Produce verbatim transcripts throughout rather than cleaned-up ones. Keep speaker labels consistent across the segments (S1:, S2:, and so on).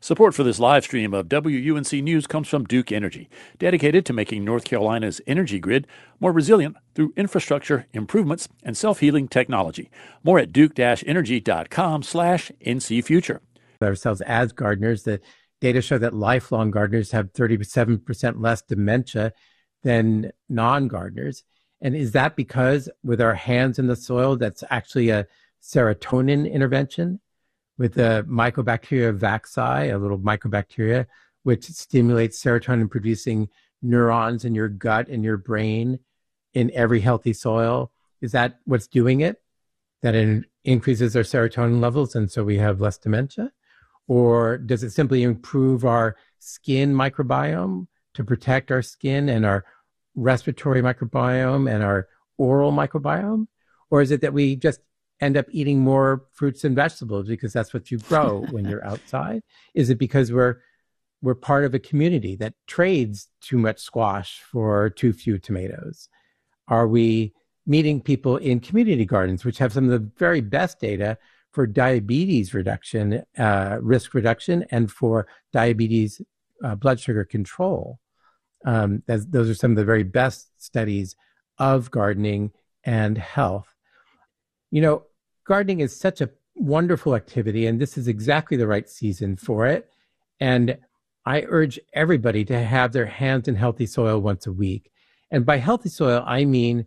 S1: Support for this live stream of W U N C News comes from Duke Energy, dedicated to making North Carolina's energy grid more resilient through infrastructure improvements and self-healing technology. More at duke-energy.com slash ncfuture.
S2: Ourselves as gardeners, the data show that lifelong gardeners have thirty-seven percent less dementia than non-gardeners. And is that because with our hands in the soil, that's actually a serotonin intervention? With the Mycobacteria vacci, a little mycobacteria, which stimulates serotonin producing neurons in your gut and your brain in every healthy soil. Is that what's doing it? That it increases our serotonin levels and so we have less dementia? Or does it simply improve our skin microbiome to protect our skin and our respiratory microbiome and our oral microbiome? Or is it that we just end up eating more fruits and vegetables because that's what you grow when you're outside? Is it because we're we're part of a community that trades too much squash for too few tomatoes? Are we meeting people in community gardens, which have some of the very best data for diabetes reduction, uh, risk reduction, and for diabetes uh, blood sugar control? Um, as, those are some of the very best studies of gardening and health. You know, gardening is such a wonderful activity, and this is exactly the right season for it. And I urge everybody to have their hands in healthy soil once a week. And by healthy soil, I mean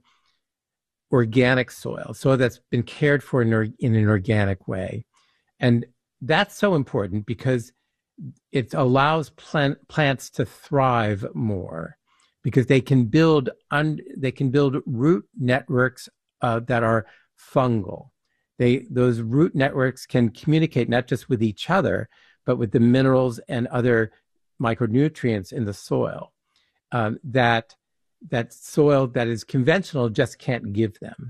S2: organic soil, soil that's been cared for in, or, in an organic way. And that's so important because it allows plant, plants to thrive more because they can build, un, they can build root networks uh, that are fungal. They, those root networks can communicate not just with each other, but with the minerals and other micronutrients in the soil um, that, that soil that is conventional just can't give them.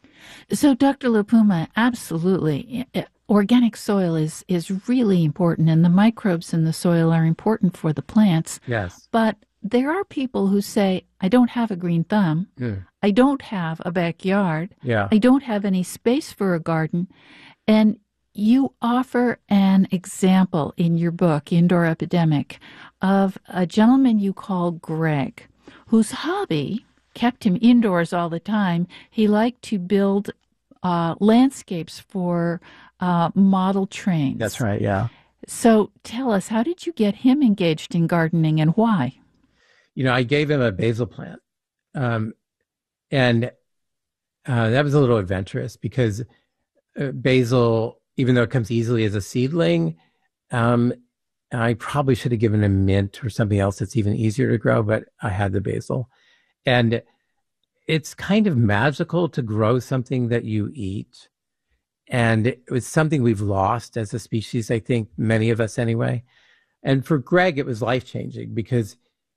S3: So, Doctor LaPuma, absolutely. Organic soil is, is really important, and the microbes in the soil are important for the plants.
S2: Yes.
S3: But there are people who say, I don't have a green thumb. Mm. I don't have a backyard.
S2: Yeah.
S3: I don't have any space for a garden. And you offer an example in your book, Indoor Epidemic, of a gentleman you call Greg, whose hobby kept him indoors all the time. He liked to build uh, landscapes for uh, model trains.
S2: That's right, yeah.
S3: So tell us, how did you get him engaged in gardening and why?
S2: You know, I gave him a basil plant. Um, and uh, that was a little adventurous because uh, basil, even though it comes easily as a seedling, um, I probably should have given him mint or something else that's even easier to grow, but I had the basil. And it's kind of magical to grow something that you eat. And it was something we've lost as a species, I think, many of us anyway. And for Greg, it was life-changing because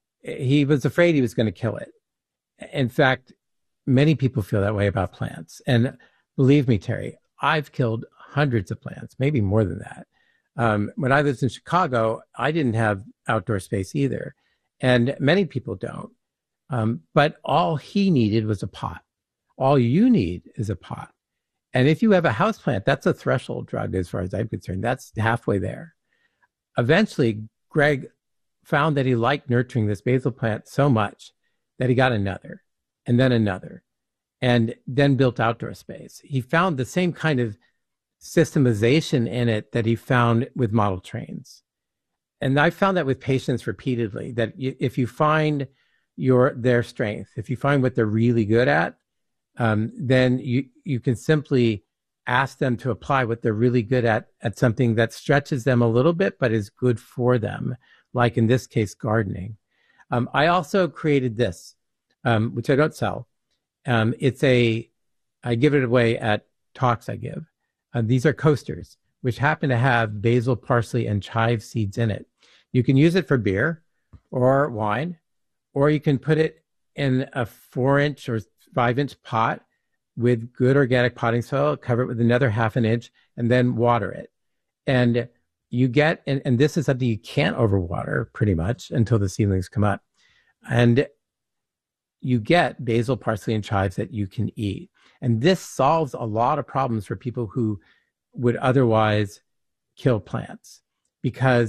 S2: he was afraid he was going to kill it. In fact, many people feel that way about plants. And believe me, Terry, I've killed hundreds of plants, maybe more than that. Um, when I lived in Chicago, I didn't have outdoor space either. And many people don't. Um, but all he needed was a pot. All you need is a pot. And if you have a houseplant, that's a threshold drug as far as I'm concerned. That's halfway there. Eventually, Greg found that he liked nurturing this basil plant so much that he got another, and then another, and then built outdoor space. He found the same kind of systemization in it that he found with model trains. And I found that with patients repeatedly, that if you find your their strength, if you find what they're really good at, um, then you, you can simply ask them to apply what they're really good at, at something that stretches them a little bit, but is good for them, like in this case, gardening. Um, I also created this, um, which I don't sell. Um, it's a, I give it away at talks I give. Uh, these are coasters, which happen to have basil, parsley, and chive seeds in it. You can use it for beer or wine, or you can put it in a four inch or five inch pot with good organic potting soil, cover it with another half an inch, and then water it. And you get, and, and this is something you can't overwater pretty much until the seedlings come up. And you get basil, parsley, and chives that you can eat. And this solves a lot of problems for people who would otherwise kill plants, because